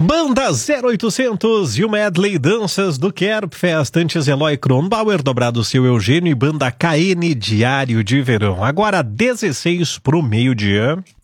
Banda 0800 e o medley Danças do Kerbfest, antes Eloy Kronbauer, dobrado Seu Eugênio e banda KN Diário de Verão. Agora 16 pro meio-dia.